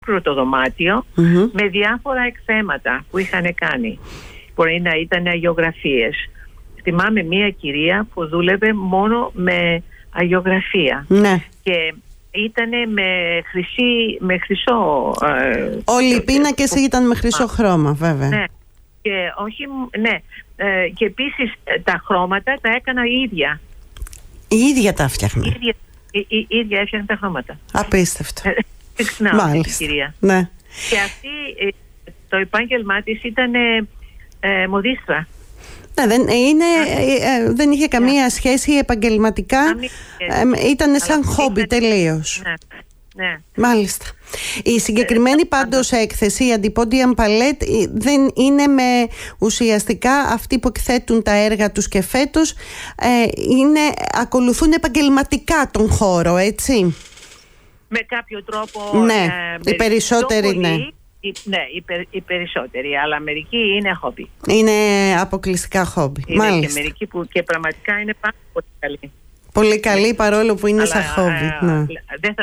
το δωμάτιο με διάφορα εκθέματα που είχαν κάνει. Μπορεί να ήταν αγιογραφίες. Θυμάμαι μία κυρία που δούλευε μόνο με αγιογραφία. Ναι. Και ήτανε με χρυσό. Όλοι οι πίνακες ήταν με χρυσό χρώμα, βέβαια. Ναι. Και, και επίσης τα χρώματα τα έκανα η ίδια. Η ίδια τα φτιάχνε. Η ίδια έφτιαχνε τα χρώματα. Απίστευτο. Μάλιστα. Κυρία. Ναι. Και αυτή το επάγγελμά της ήταν μοδίστρα. Δεν είχε καμία σχέση επαγγελματικά. Ήταν σαν χόμπι τελείως. Ναι. Μάλιστα. Η συγκεκριμένη πάντως έκθεση, η Antipodean Palette, δεν είναι με ουσιαστικά αυτοί που εκθέτουν τα έργα τους και φέτος ακολουθούν επαγγελματικά τον χώρο, έτσι. Με κάποιο τρόπο. Ναι, οι περισσότεροι ναι. Ναι, οι περισσότεροι, αλλά μερικοί είναι χόμπι. Είναι αποκλειστικά χόμπι. Είναι και μερικοί που και πραγματικά είναι πάρα πολύ καλοί. Πολύ καλή, παρόλο που είναι σαν χόμπι. Δεν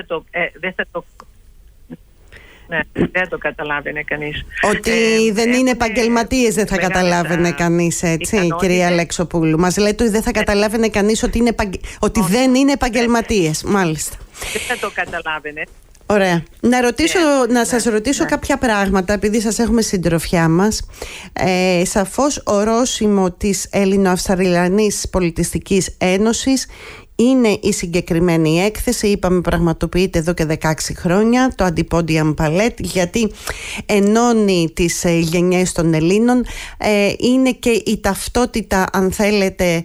θα το καταλάβαινε κανείς. Ότι δεν είναι επαγγελματίες δεν θα καταλάβαινε κανείς, έτσι, κυρία Αλεξοπούλου. Μας λέτε ότι δεν θα καταλάβαινε κανείς ότι δεν είναι επαγγελματίες. Μάλιστα. Δεν θα το καταλάβαινε. Ωραία. Να σας ρωτήσω κάποια πράγματα, επειδή σας έχουμε συντροφιά μας. Σαφώς ορόσημο της Ελληνοαυστραλιανής Πολιτιστικής Ένωσης είναι η συγκεκριμένη έκθεση. Είπαμε, πραγματοποιείται εδώ και 16 χρόνια, το Antipodean Palette, γιατί ενώνει τις γενιές των Ελλήνων. Είναι και η ταυτότητα, αν θέλετε,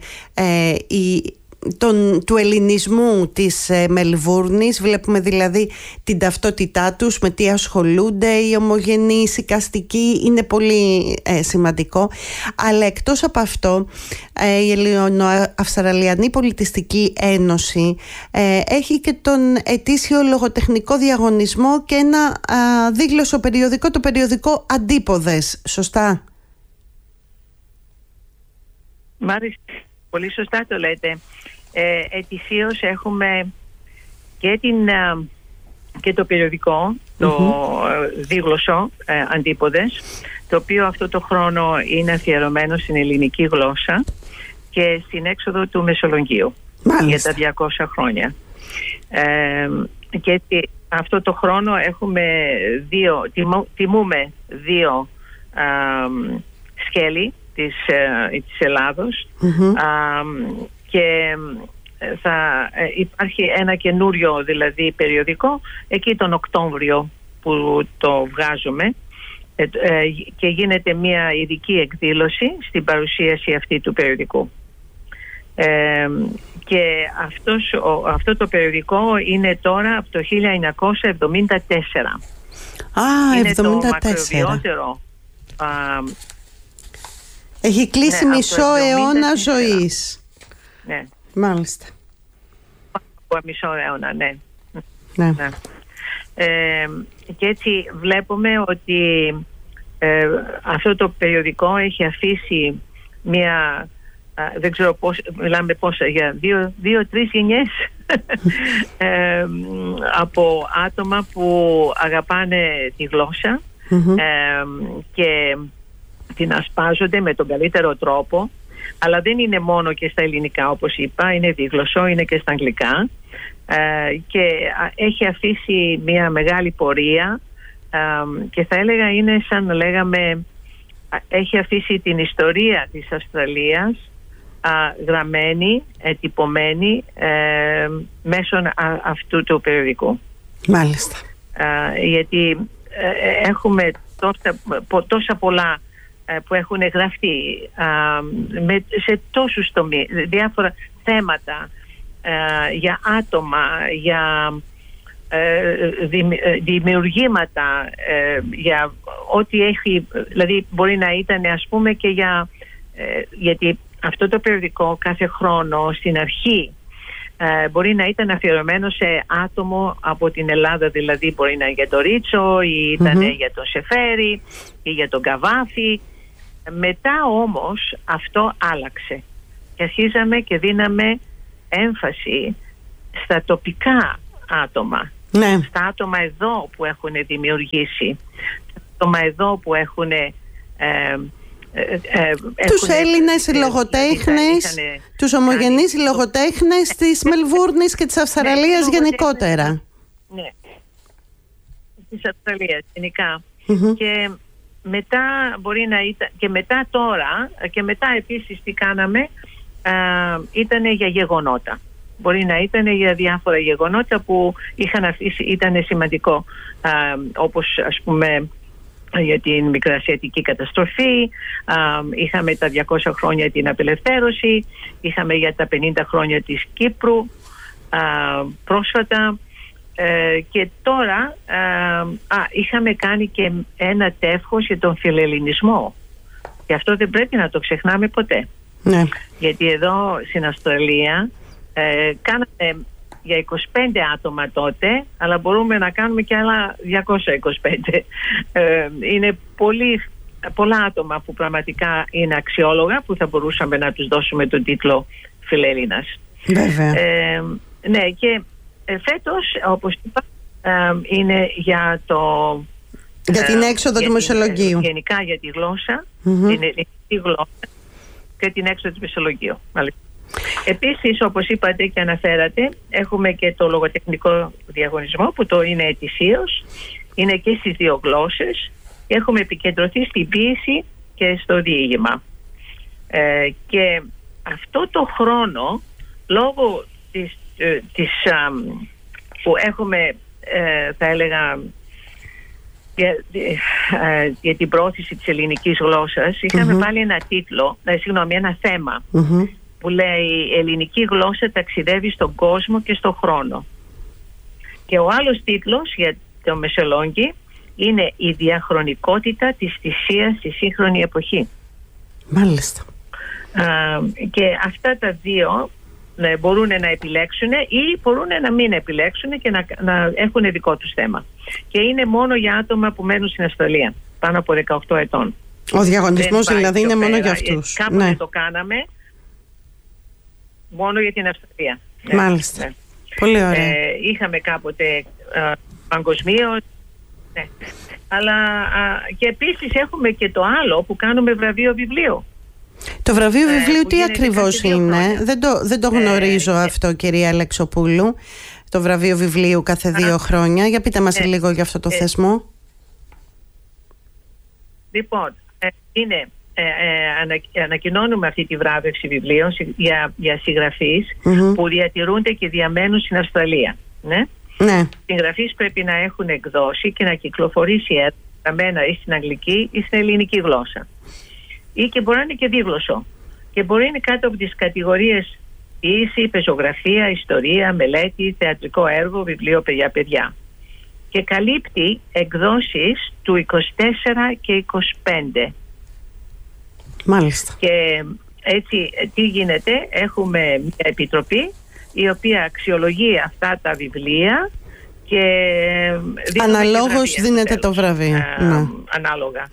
του ελληνισμού της Μελβούρνης. Βλέπουμε δηλαδή την ταυτότητά τους, με τι ασχολούνται, οι ομογενείς, οι καστικοί, είναι πολύ σημαντικό. Αλλά εκτός από αυτό, η Ελληνοαυστραλιανή Πολιτιστική Ένωση έχει και τον ετήσιο λογοτεχνικό διαγωνισμό και ένα δίγλωσσο περιοδικό, το περιοδικό Αντίποδες. Σωστά? Μάλιστα, πολύ σωστά το λέτε. Ετησίως έχουμε και το περιοδικό, το δίγλωσσο Αντίποδες, το οποίο αυτό το χρόνο είναι αφιερωμένο στην ελληνική γλώσσα και στην έξοδο του Μεσολογγίου. Μάλιστα. Για τα 200 χρόνια. Και αυτό το χρόνο τιμούμε δύο σκέλη της Ελλάδος, και θα υπάρχει ένα καινούριο δηλαδή περιοδικό εκεί τον Οκτώβριο που το βγάζουμε, και γίνεται μια ειδική εκδήλωση στην παρουσίαση αυτή του περιοδικού. Και αυτό το περιοδικό είναι τώρα από το 1974. Είναι 74. Το μακροβιότερο. Έχει κλείσει μισό αιώνα ζωής. Ναι. Μάλιστα. Μισό αιώνα, ναι. Και έτσι βλέπουμε ότι αυτό το περιοδικό έχει αφήσει μια, δεν ξέρω πώς, μιλάμε πόσα, για 2-3 γενιές από άτομα που αγαπάνε τη γλώσσα και την ασπάζονται με τον καλύτερο τρόπο. Αλλά δεν είναι μόνο και στα ελληνικά, όπως είπα, είναι δίγλωσσο, είναι και στα αγγλικά, και έχει αφήσει μια μεγάλη πορεία, και θα έλεγα είναι σαν να λέγαμε, έχει αφήσει την ιστορία της Αυστραλίας γραμμένη, ετυπωμένη μέσω αυτού του περιοδικού. Μάλιστα. Γιατί έχουμε τόσα πολλά που έχουν γραφτεί σε τόσους τομείς, διάφορα θέματα, για άτομα, για δημιουργήματα, για ό,τι έχει, δηλαδή μπορεί να ήταν, ας πούμε, και γιατί αυτό το περιοδικό κάθε χρόνο στην αρχή μπορεί να ήταν αφιερωμένο σε άτομο από την Ελλάδα, δηλαδή μπορεί να είναι για τον Ρίτσο ή ήταν για τον Σεφέρι ή για τον Καβάφη. Μετά όμως αυτό άλλαξε και αρχίζαμε και δίναμε έμφαση στα τοπικά άτομα, Ναι. Στα άτομα εδώ που έχουν δημιουργήσει, στα άτομα εδώ που έχουν τους Έλληνες λογοτέχνες, τους ομογενείς λογοτέχνες της Μελβούρνης και της Αυστραλίας γενικότερα. Ναι, της Αυστραλίας γενικά. Και μετά μπορεί να ήταν, και μετά τώρα, και μετά επίσης τι κάναμε, ήταν για γεγονότα. Μπορεί να ήταν για διάφορα γεγονότα που είχαν αφήσει, ήταν σημαντικό, όπως ας πούμε για την Μικρασιατική καταστροφή, είχαμε τα 200 χρόνια την απελευθέρωση, είχαμε για τα 50 χρόνια της Κύπρου πρόσφατα, και τώρα είχαμε κάνει και ένα τεύχος για τον φιλελληνισμό, και αυτό δεν πρέπει να το ξεχνάμε ποτέ. Ναι. Γιατί εδώ στην Αυστραλία κάναμε για 25 άτομα τότε, αλλά μπορούμε να κάνουμε και άλλα 225. Είναι πολλά άτομα που πραγματικά είναι αξιόλογα, που θα μπορούσαμε να τους δώσουμε τον τίτλο φιλέλληνας. Βέβαια. Ναι, και φέτος, όπως είπα, είναι για την έξοδο του Μεσολογγίου. Γενικά για τη γλώσσα, την ελληνική γλώσσα και την έξοδο του Μεσολογγίου. Επίσης, όπως είπατε και αναφέρατε, έχουμε και το λογοτεχνικό διαγωνισμό που το είναι ετησίως, είναι και στις δύο γλώσσες, και έχουμε επικεντρωθεί στην ποίηση και στο διήγημα. Και αυτό το χρόνο, λόγω που έχουμε, θα έλεγα, για την πρόθεση της ελληνικής γλώσσας, είχαμε βάλει ένα θέμα που λέει «Η ελληνική γλώσσα ταξιδεύει στον κόσμο και στον χρόνο». Και ο άλλος τίτλος για το Μεσολόγγι είναι «Η διαχρονικότητα της θυσίας στη σύγχρονη εποχή». Μάλιστα. Και αυτά τα δύο μπορούν να επιλέξουν ή μπορούν να μην επιλέξουν και να έχουν δικό τους θέμα. Και είναι μόνο για άτομα που μένουν στην Αυστραλία, πάνω από 18 ετών. Ο διαγωνισμός δηλαδή είναι μόνο για αυτούς. Κάποτε το κάναμε μόνο για την Αυστραλία. Μάλιστα. Ναι. Πολύ ωραία. Είχαμε κάποτε παγκοσμίως. Ναι. Αλλά και επίσης έχουμε και το άλλο που κάνουμε βραβείο βιβλίου. Το βραβείο βιβλίου τι ακριβώς είναι? Δεν το γνωρίζω αυτό, κυρία Αλεξοπούλου. Το βραβείο βιβλίου κάθε 2 χρόνια. Για πείτε μας λίγο για αυτό το θεσμό. Λοιπόν, ανακοινώνουμε αυτή τη βράβευση βιβλίων για συγγραφείς που διατηρούνται και διαμένουν στην Αυστραλία. Ναι. Συγγραφείς πρέπει να έχουν εκδώσει και να κυκλοφορήσει έργα ή στην αγγλική ή στην ελληνική γλώσσα. Ή και μπορεί να είναι και δίγλωσσο. Και μπορεί να είναι κάτω από τις κατηγορίες ποίηση, πεζογραφία, ιστορία, μελέτη, θεατρικό έργο, βιβλίο για παιδιά. Και καλύπτει εκδόσεις του 24 και 25. Μάλιστα. Και έτσι τι γίνεται? Έχουμε μια επιτροπή η οποία αξιολογεί αυτά τα βιβλία και αναλόγως δίνεται το βραβείο. Ανάλογα.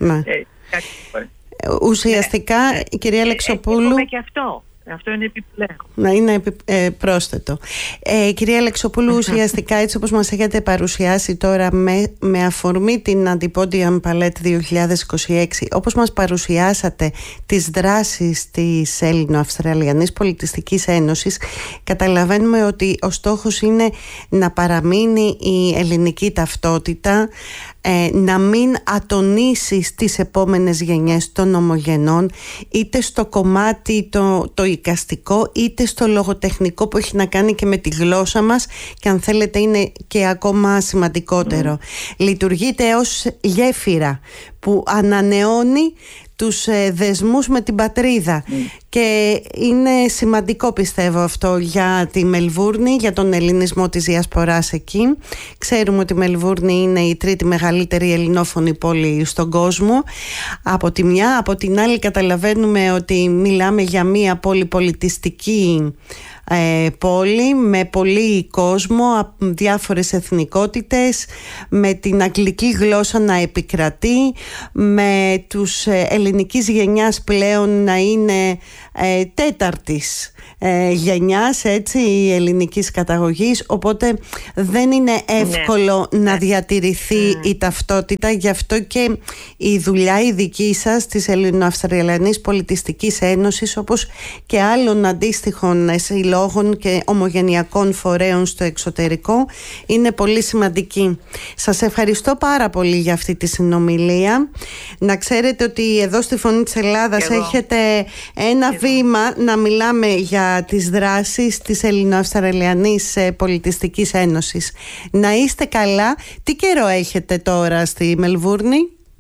Ουσιαστικά, κυρία Αλεξοπούλου, έχουμε και αυτό είναι επιπλέον. Να είναι πρόσθετο. Κυρία Αλεξοπούλου, ουσιαστικά έτσι όπως μας έχετε παρουσιάσει τώρα με αφορμή την Antipodean Palette 2026, όπως μας παρουσιάσατε τις δράσεις της Έλληνο-Αυστραλιανής Πολιτιστικής Ένωσης, καταλαβαίνουμε ότι ο στόχος είναι να παραμείνει η ελληνική ταυτότητα, να μην ατονίσει στις επόμενες γενιές των ομογενών, είτε στο κομμάτι το εικαστικό είτε στο λογοτεχνικό που έχει να κάνει και με τη γλώσσα μας, και αν θέλετε είναι και ακόμα σημαντικότερο. Λειτουργείται ως γέφυρα που ανανεώνει τους δεσμούς με την πατρίδα και είναι σημαντικό, πιστεύω, αυτό για τη Μελβούρνη, για τον ελληνισμό της διασποράς εκεί. Ξέρουμε ότι η Μελβούρνη είναι η 3η μεγαλύτερη ελληνόφωνη πόλη στον κόσμο, από τη μια. Από την άλλη καταλαβαίνουμε ότι μιλάμε για μια πολυπολιτιστική πόλη με πολύ κόσμο, διάφορες εθνικότητες, με την αγγλική γλώσσα να επικρατεί, με τους ελληνικής γενιάς πλέον να είναι τέταρτης γενιάς, έτσι, ελληνικής καταγωγής, οπότε δεν είναι εύκολο να διατηρηθεί η ταυτότητα. Γι' αυτό και η δουλειά η δική σας της Ελληνοαυστραλιανής Πολιτιστικής Ένωσης, όπως και άλλων αντίστοιχων συλλόγων και ομογενειακών φορέων στο εξωτερικό, είναι πολύ σημαντική. Σας ευχαριστώ πάρα πολύ για αυτή τη συνομιλία. Να ξέρετε ότι εδώ στη Φωνή της Ελλάδας έχετε ένα βήμα να μιλάμε για τις δράσεις της Ελληνοαυστραλιανής Πολιτιστικής Ένωσης. Να είστε καλά. Τι καιρό έχετε τώρα στη Μελβούρνη?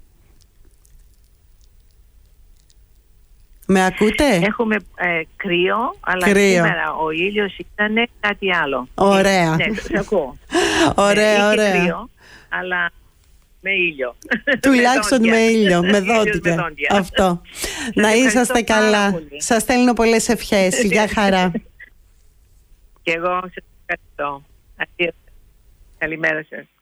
Με ακούτε? Έχουμε κρύο, αλλά σήμερα ο ήλιος ήταν κάτι άλλο. Ωραία. Ναι, σε ακούω. Ωραία. Κρύο, αλλά με ήλιο. Τουλάχιστον με ήλιο, με δόντια. Αυτό. Να είσαστε καλά. Σας στέλνω πολλές ευχές. Γεια χαρά. Και εγώ σας ευχαριστώ. Καλημέρα σας.